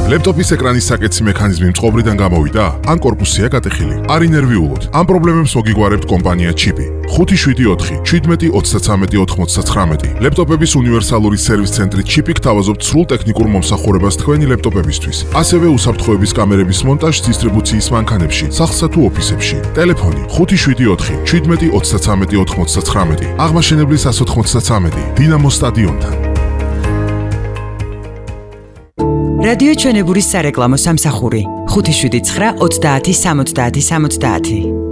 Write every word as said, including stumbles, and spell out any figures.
ლეპტოპის ეკრანის საკეთსი მექანიზმი მწყობრიდან გამოვიდა? ან კორპუსია გატეხილი? არ ინერვიულოთ. ამ პრობლემებს მოგიგوارებთ კომპანია ჩიპი. ხუთი შვიდი ოთხი შვიდმეტი ოცდათრამეტი ოთხმოცდათხრამეტი. ლეპტოპების უნივერსალური სერვის ცენტრი ჩიპი გთავაზობთ სრულ ტექნიკურ მომსახურებას თქვენი ლეპტოპებისთვის. ასევე უსაფრთხოების კამერების მონტაჟს დისტრიბუციის მანქანებში, სახლსა თუ ოფისებში. ტელეფონი ხუთი შვიდი ოთხი შვიდმეტი ოცდათრამეტი ოთხმოცდათხრამეტი. აღმაშენებლის ას ოთხმოცდათრამეტი. დინამო სტადიონთან. რადიო ჩვენებურის სარეკლამო სამსახური ხუთი შვიდი ცხრა ოცდაათი სამოცდაათი სამოცდაათი.